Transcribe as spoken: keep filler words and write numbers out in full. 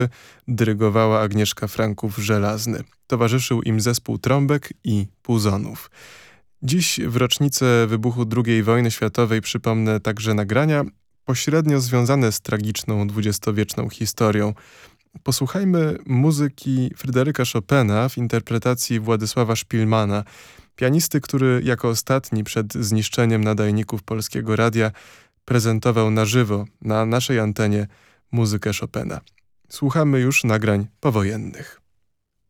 dyrygowała Agnieszka Franków-Żelazny. Towarzyszył im zespół trąbek i puzonów. Dziś w rocznicę wybuchu drugiej wojny światowej przypomnę także nagrania pośrednio związane z tragiczną dwudziestowieczną historią. Posłuchajmy muzyki Fryderyka Chopina w interpretacji Władysława Szpilmana, pianisty, który jako ostatni przed zniszczeniem nadajników Polskiego Radia prezentował na żywo na naszej antenie muzykę Chopina. Słuchamy już nagrań powojennych.